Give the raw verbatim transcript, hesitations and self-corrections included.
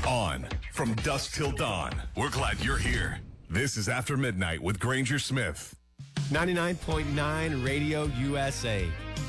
On from dusk till dawn. We're glad you're here. This is After Midnight with Granger Smith. ninety-nine point nine Radio U S A.